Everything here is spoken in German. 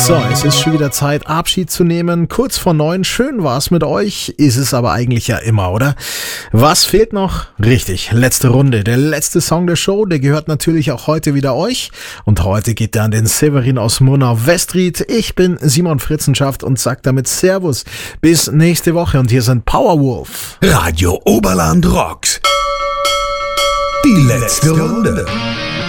So, es ist schon wieder Zeit, Abschied zu nehmen. Kurz vor 9, schön war's mit euch, ist es aber eigentlich ja immer, oder? Was fehlt noch? Richtig, letzte Runde. Der letzte Song der Show, der gehört natürlich auch heute wieder euch. Und heute geht der an den Severin aus Murnau-Westried. Ich bin Simon Fritzenschaft und sag damit Servus. Bis nächste Woche und hier sind Powerwolf. Radio Oberland rockt. Die letzte Runde.